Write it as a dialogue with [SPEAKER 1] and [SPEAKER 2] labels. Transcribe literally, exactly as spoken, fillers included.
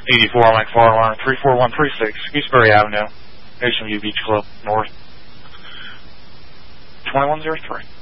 [SPEAKER 1] eighty-four Mike Fire Alarm, three four one three six, Eastbury Avenue, Ocean View Beach Club, North, twenty-one oh three.